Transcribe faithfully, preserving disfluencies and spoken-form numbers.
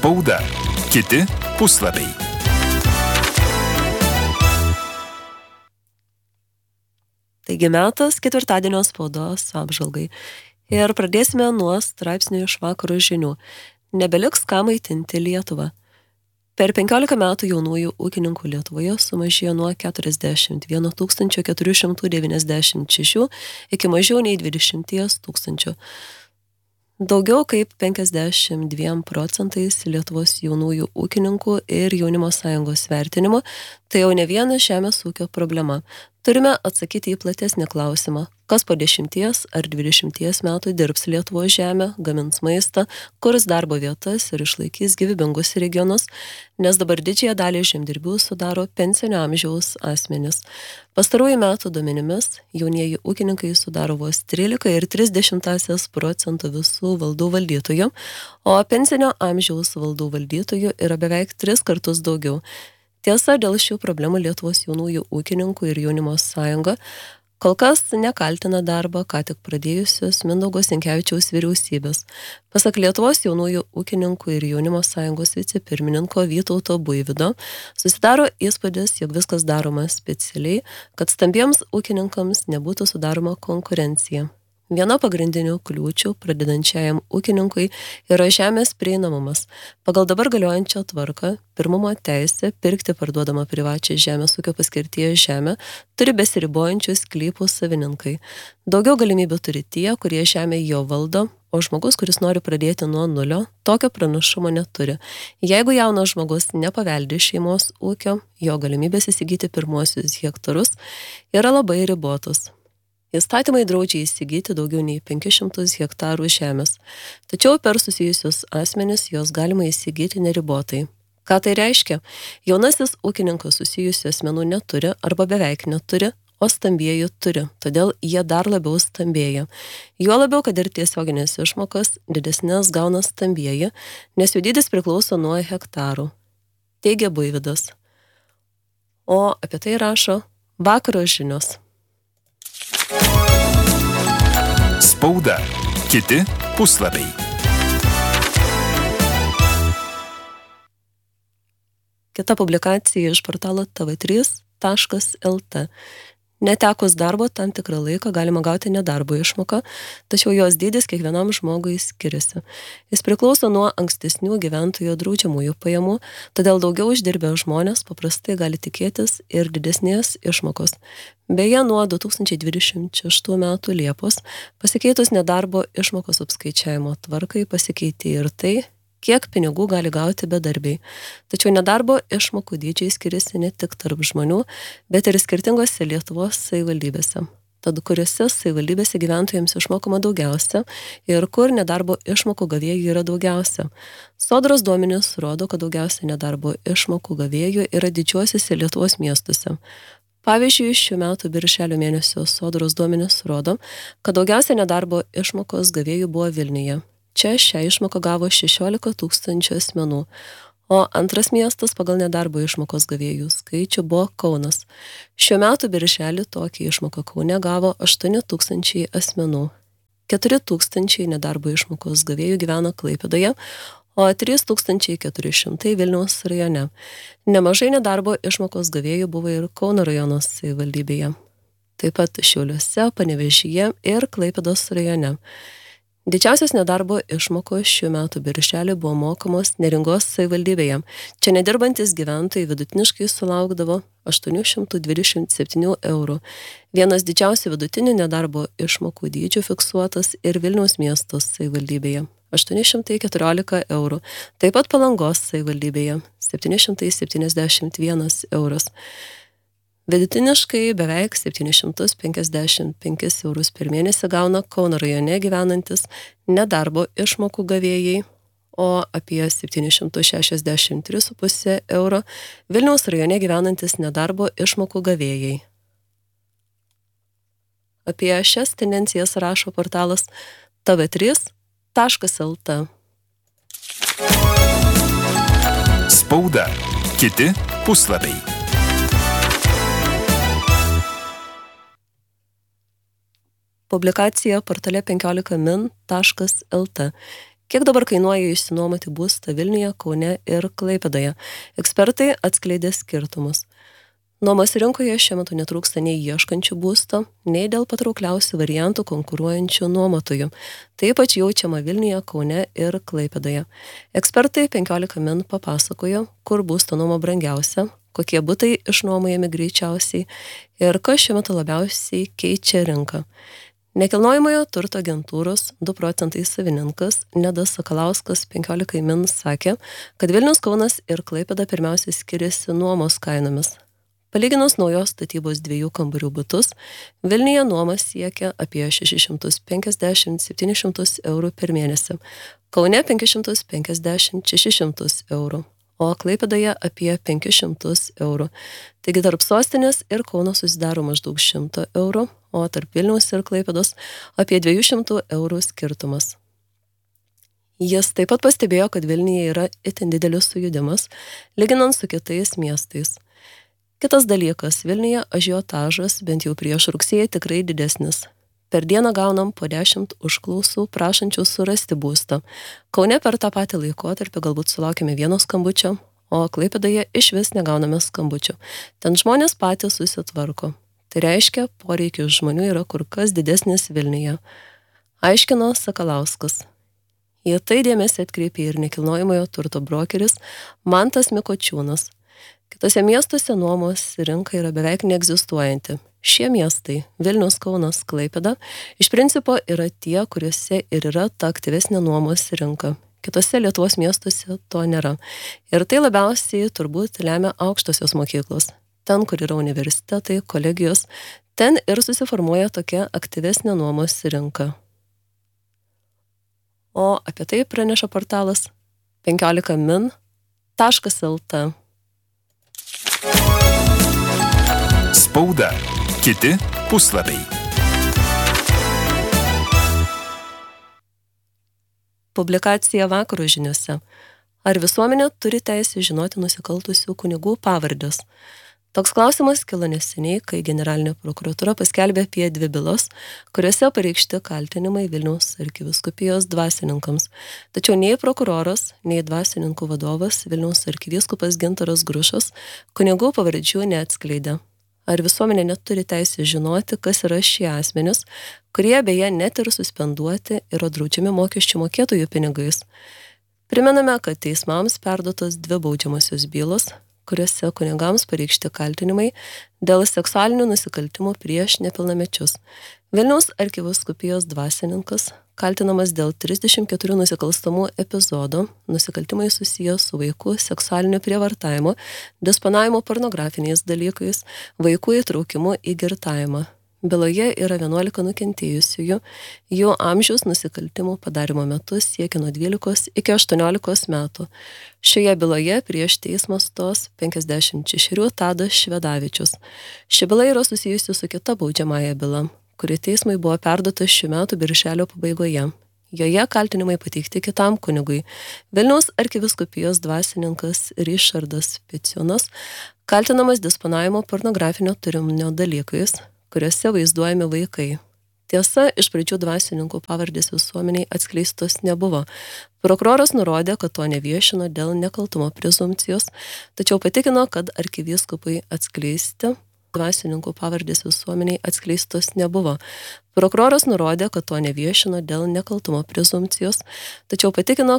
Spauda. Kiti puslapiai. Taigi metas ketvirtadienio spaudos apžvalgai. Ir pradėsime nuo straipsnių iš vakaro žinių. Nebeliks ką maitinti Lietuvą. Per penkiolika metų jaunųjų ūkininkų Lietuvoje sumažėjo nuo keturiasdešimt vieno tūkstančio keturių šimtų devyniasdešimt šešių iki mažiau nei dvidešimt tūkstančių. Daugiau kaip penkiasdešimt dviem procentais Lietuvos jaunųjų ūkininkų ir jaunimo sąjungos vertinimo, tai jau ne viena žemės ūkio problema. Turime atsakyti į platesnį klausimą, kas po dešimties ar dvidešimties metų dirbs Lietuvos žemę, gamins maistą, kurs darbo vietas ir išlaikys gyvybingus regionus, nes dabar didžiąją dalį žemdirbių sudaro pensinio amžiaus asmenys. Pastarųjų metų duomenimis jaunieji ūkininkai sudaro vos trylika ir tris dešimtąsias procentų visų valdų valdytojų, o pensinio amžiaus valdų valdytojų yra beveik tris kartus daugiau. Tiesa, dėl šių problemų Lietuvos jaunųjų ūkininkų ir jaunimo sąjunga kol kas nekaltina darbą ką tik pradėjusios Mindaugo Sinkevičiaus vyriausybės. Pasak Lietuvos jaunųjų ūkininkų ir jaunimo sąjungos vicepirmininko Vytauto Buivydo, susidaro įspūdis, jog viskas daroma specialiai, kad stambiems ūkininkams nebūtų sudaroma konkurencija. Viena pagrindinių kliūčių pradedančiajam ūkininkui yra žemės prieinamumas. Pagal dabar galiojančią tvarką, pirmumo teisę pirkti parduodamą privačią žemės ūkio paskirties žemę turi besiribojančių sklypų savininkai. Daugiau galimybių turi tie, kurie žemę jau valdo, o žmogus, kuris nori pradėti nuo nulio, tokio pranašumo neturi. Jeigu jaunas žmogus nepaveldi šeimos ūkio, jo galimybės įsigyti pirmuosius hektarus yra labai ribotos. Įstatymai draudžia įsigyti daugiau nei penkis šimtus hektarų žemės, tačiau per susijusius asmenis jos galima įsigyti neribotai. Ką tai reiškia? Jaunasis ūkininkas susijusių asmenų neturi arba beveik neturi, o stambieji turi, todėl jie dar labiau stambėja. Juo labiau, kad ir tiesioginės išmokas didesnės gauna stambieji, nes jų dydis priklauso nuo hektarų, teigia Buivydas. O apie tai rašo vakaro žinios. Spauda. Kiti puslapiai. Kita publikacija iš portalo T V trys taškas L T. Netekus darbo tam tikrą laiką galima gauti nedarbo išmoką, tačiau jos dydis kiekvienam žmogui skiriasi. Jis priklauso nuo ankstesnių gyventojų draudžiamųjų pajamų, todėl daugiau uždirbę žmonės paprastai gali tikėtis ir didesnės išmokos. Beje, nuo du tūkstančiai dvidešimt šeštų metų Liepos pasikeitus nedarbo išmokos apskaičiavimo tvarkai pasikeitė ir tai, kiek pinigų gali gauti bedarbiai. Tačiau nedarbo išmokų dydžiai skiriasi ne tik tarp žmonių, bet ir skirtingose Lietuvos savivaldybėse. Tad kuriuose savivaldybėse gyventojams išmokama daugiausia ir kur nedarbo išmokų gavėjų yra daugiausia. Sodros duomenys rodo, kad daugiausia nedarbo išmokų gavėjų yra didžiuosiuose Lietuvos miestuose. Pavyzdžiui, šių metų birželio mėnesio sodros duomenys rodo, kad daugiausia nedarbo išmokos gavėjų buvo Vilniuje. Čia šią išmoką gavo šešiolika tūkstančių asmenų, o antras miestas pagal nedarbo išmokos gavėjų skaičių buvo Kaunas. Šiuo metu birželį tokią išmoką Kaune gavo aštuoni tūkstančiai asmenų. keturi tūkstančiai nedarbo išmokos gavėjų gyvena Klaipėdoje, o trys tūkstančiai keturi šimtai Vilniaus rajone. Nemažai nedarbo išmokos gavėjų buvo ir Kauno rajono savivaldybėje. Taip pat Šiauliuose, Panevėžyje ir Klaipėdos rajone. Didžiausios nedarbo išmokos šių metų birželį buvo mokamos Neringos savivaldybėje. Čia nedirbantis gyventojai vidutiniškai sulaukdavo aštuoni šimtai dvidešimt septyni eurų. Vienas didžiausių vidutinių nedarbo išmokų dydžių fiksuotas ir Vilniaus miesto savivaldybėje – aštuoni šimtai keturiolika eurų. Taip pat Palangos savivaldybėje – septyni šimtai septyniasdešimt vienas euras. Vidutiniškai beveik septynis šimtus penkiasdešimt penkis eurus per mėnesį gauna Kauno rajone gyvenantis nedarbo išmokų gavėjai, o apie septynis šimtus šešiasdešimt tris su puse euro Vilniaus rajone gyvenantis nedarbo išmokų gavėjai. Apie šias tendencijas rašo portalas T V trys taškas L T. Spauda. Kiti puslapiai. Publikacija portale penkiolika min taškas L T. Kiek dabar kainuoja išsinuomoti būstą Vilniuje, Kaune ir Klaipėdoje? Ekspertai atskleidė skirtumus. Nuomos rinkoje šiuo metu netrūksta nei ieškančių būsto, nei dėl patraukliausių variantų konkuruojančių nuomotojų. Tai ypač jaučiama Vilniuje, Kaune ir Klaipėdoje. Ekspertai penkiolika min papasakojo, kur būsto nuoma brangiausia, kokie butai išnuomojami greičiausiai ir kas šiuo metu labiausiai keičia rinką. Nekilnojamojo turto agentūros du procentai savininkas Nedas Sakalauskas penkiolika min sakė, kad Vilnius, Kaunas ir Klaipėda pirmiausiai skiriasi nuomos kainomis. Palyginus naujos statybos dviejų kambarių butus, Vilniuje nuomas siekia apie šešis šimtus penkiasdešimt iki septynių šimtų eurų per mėnesį, Kaune penkis šimtus penkiasdešimt iki šešis šimtus eurų, o Klaipėdoje apie penkis šimtus eurų. Taigi tarp sostinės ir Kauno susidaro maždaug šimto eurų, o tarp Vilniaus ir Klaipėdos apie dviejų šimtų eurų skirtumas. Jis taip pat pastebėjo, kad Vilniuje yra itin didelis sujudimas, lyginant su kitais miestais. Kitas dalykas, Vilniuje ažiotažas bent jau prieš rugsėjį tikrai didesnis. Per dieną gaunam po dešimt užklausų prašančių surasti būstą. Kaune per tą patį laikotarpį galbūt sulaukime vieno skambučio, o Klaipėdoje išvis negauname skambučių. Ten žmonės patys susitvarko. Tai reiškia, poreikis žmonių yra kur kas didesnis Vilniuje. Aiškino Sakalauskas. Į tai dėmesį atkreipė ir nekilnojamojo turto brokeris Mantas Mikočiūnas. Kitose miestuose nuomos rinka yra beveik neegzistuojanti. Šie miestai – Vilnius, Kaunas, Klaipėda – iš principo yra tie, kuriuose ir yra ta aktyvesnė nuomos rinka. Kitose Lietuvos miestuose to nėra. Ir tai labiausiai turbūt lemia aukštosios mokyklos. Ten, kur yra universitetai, kolegijos, ten ir susiformuoja tokia aktyvesnė nuomos rinka. O apie tai praneša portalas penkiolika min taškas lt. Spauda. Kiti puslapiai. Publikacija Vakaro žiniose. Ar visuomenė turi teisę žinoti nusikaltusių kunigų pavardės? Toks klausimas kilo neseniai, kai generalinė prokuratūra paskelbė apie dvi bylas, kuriuose pareikšti kaltinimai Vilniaus arkivyskupijos dvasininkams. Tačiau nei prokuroras, nei dvasininkų vadovas Vilniaus arkivyskupas Gintaras Grušas kunigų pavardžių neatskleidė. Ar visuomenė neturi teisę žinoti, kas yra šie asmenys, kurie beje net ir suspenduoti yra draudžiami mokesčių mokėtojų pinigais? Primename, kad teismams perduotos dvi baudžiamosios bylos, kuriuose kunigams pareikšti kaltinimai dėl seksualinių nusikaltimų prieš nepilnamečius. Vilniaus arkivyskupijos dvasininkas kaltinamas dėl trisdešimt keturių nusikalstamų epizodų, nusikaltimai susiję su vaikų seksualiniu prievartavimu, disponavimu pornografiniais dalykais, vaikų įtraukimu į girtavimą. Byloje yra vienuolika nukentėjusiųjų, jų amžiaus nusikaltimų padarimo metu siekia nuo dvylikos iki aštuoniolikos metų. Šioje byloje prieš teismą stos penkiasdešimt šešerių Tadas Švedavičius. Ši byla yra susijusi su kita baudžiamąja byla, kuri teismui buvo perduota šių metų birželio pabaigoje. Joje kaltinimai pateikti kitam kunigui. Vilniaus arkivyskupijos dvasininkas Ryšardas Piciūnas kaltinamas disponavimo pornografinio turinio dalykais, kuriuose vaizduojami vaikai. Tiesa, iš pradžių dvasininkų pavardės visuomeniai atskleistos nebuvo. Prokuroras nurodė, kad to neviešino dėl nekaltumo prezumpcijos, tačiau patikino, kad arkivyskupai atskleisti dvasininkų pavardės visuomeniai atskleistos nebuvo. Prokuroras nurodė, kad to neviešino dėl nekaltumo prezumpcijos, tačiau patikino,